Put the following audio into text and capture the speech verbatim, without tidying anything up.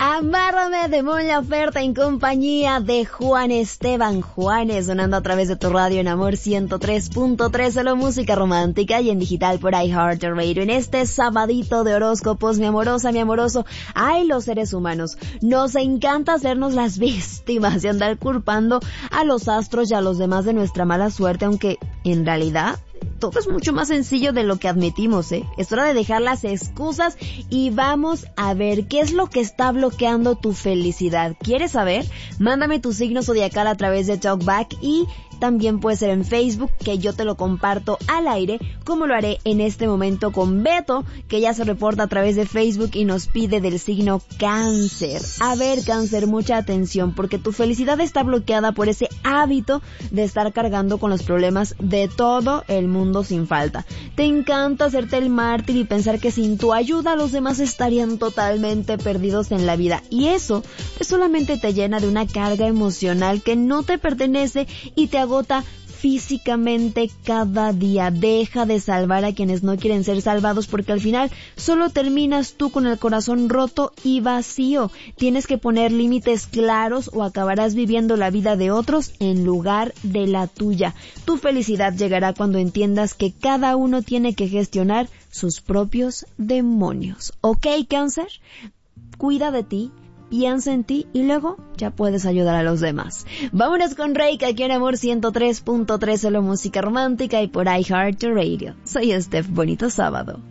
Amárrame de Mon Laferte en compañía de Juan Esteban Juanes, sonando a través de tu radio en Amor ciento tres punto tres, solo música romántica y en digital por iHeartRadio. En este sabadito de horóscopos, mi amorosa, mi amoroso, ay, los seres humanos, nos encanta hacernos las víctimas y andar culpando a los astros y a los demás de nuestra mala suerte, aunque en realidad todo es mucho más sencillo de lo que admitimos, ¿eh? Es hora de dejar las excusas y vamos a ver qué es lo que está bloqueando tu felicidad. ¿Quieres saber? Mándame tu signo zodiacal a través de TalkBack y también puede ser en Facebook, que yo te lo comparto al aire, como lo haré en este momento con Beto, que ya se reporta a través de Facebook y nos pide del signo Cáncer. A ver, Cáncer, mucha atención, porque tu felicidad está bloqueada por ese hábito de estar cargando con los problemas de todo el mundo sin falta. Te encanta hacerte el mártir y pensar que sin tu ayuda los demás estarían totalmente perdidos en la vida. Y eso pues solamente te llena de una carga emocional que no te pertenece y te agota físicamente cada día. Deja de salvar a quienes no quieren ser salvados, porque al final solo terminas tú con el corazón roto y vacío. Tienes que poner límites claros o acabarás viviendo la vida de otros en lugar de la tuya. Tu felicidad llegará cuando entiendas que cada uno tiene que gestionar sus propios demonios. ¿Ok, Cáncer? Cuida de ti, piensa en ti y luego ya puedes ayudar a los demás. Vámonos con Reika aquí en Amor ciento tres punto tres, solo música romántica y por iHeartRadio. Soy Steph, bonito sábado.